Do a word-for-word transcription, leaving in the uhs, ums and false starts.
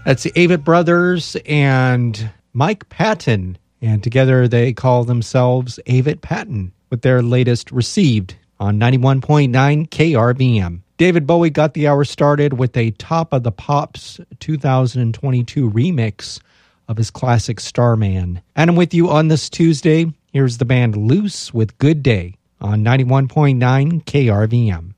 That's the Avett Brothers and Mike Patton. And together they call themselves Avett Patton with their latest Received on ninety-one point nine K R V M. David Bowie got the hour started with a Top of the Pops two thousand twenty-two remix of his classic Starman. And I'm with you on this Tuesday. Here's the band Loose with Good Day on ninety-one point nine K R V M.